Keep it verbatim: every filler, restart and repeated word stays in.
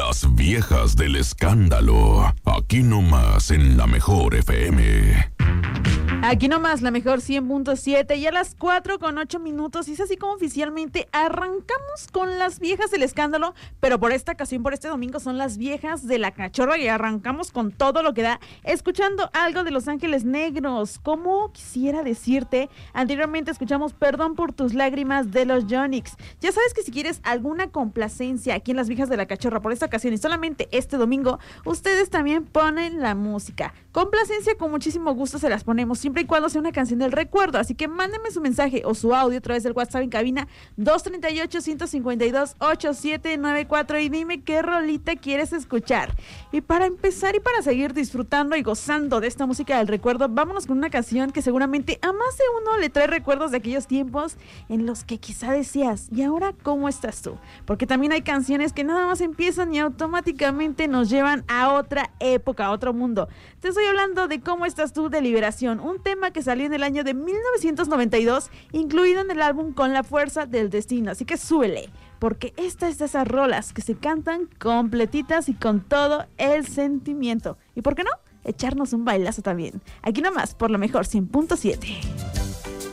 Las viejas del escándalo, aquí nomás en la mejor F M. Aquí nomás, la mejor cien punto siete, y a las cuatro con ocho minutos, y es así como oficialmente arrancamos con las viejas del escándalo, pero por esta ocasión, por este domingo, son las viejas de la cachorra, y arrancamos con todo lo que da, escuchando algo de Los Ángeles Negros. Como quisiera decirte, anteriormente escuchamos Perdón por tus lágrimas de los Yonix. Ya sabes que si quieres alguna complacencia aquí en las viejas de la cachorra por esta ocasión, y solamente este domingo, ustedes también ponen la música. Complacencia con muchísimo gusto se las ponemos, siempre y cuando sea una canción del recuerdo, así que mándenme su mensaje o su audio a través del WhatsApp en cabina dos tres ocho, uno cinco dos, ocho siete nueve cuatro y dime qué rolita quieres escuchar. Y para empezar y para seguir disfrutando y gozando de esta música del recuerdo, vámonos con una canción que seguramente a más de uno le trae recuerdos de aquellos tiempos en los que quizá decías, ¿y ahora cómo estás tú? Porque también hay canciones que nada más empiezan y automáticamente nos llevan a otra época, a otro mundo. Te estoy hablando de ¿Cómo estás tú? De Liberación, un tema que salió en el año de mil novecientos noventa y dos, incluido en el álbum Con la fuerza del destino, así que súbele, porque esta es de esas rolas que se cantan completitas y con todo el sentimiento, y ¿por qué no? Echarnos un bailazo también, aquí nomás por lo mejor cien punto siete.